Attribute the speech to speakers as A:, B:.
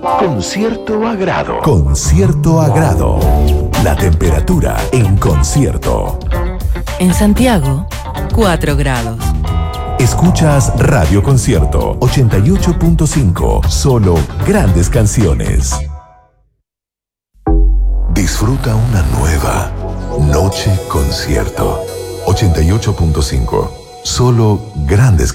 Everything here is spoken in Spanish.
A: Con cierto agrado.
B: Con cierto agrado. La temperatura en concierto.
C: En Santiago, 4 grados.
B: Escuchas Radio Concierto 88.5. Solo grandes canciones. Disfruta una nueva Noche Concierto 88.5. Solo grandes canciones.